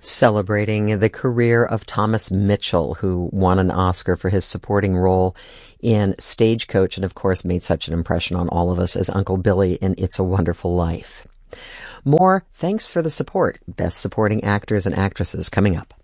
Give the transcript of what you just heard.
celebrating the career of Thomas Mitchell, who won an Oscar for his supporting role in Stagecoach and, of course, made such an impression on all of us as Uncle Billy in It's a Wonderful Life. More Thanks for the Support, Best Supporting Actors and Actresses coming up.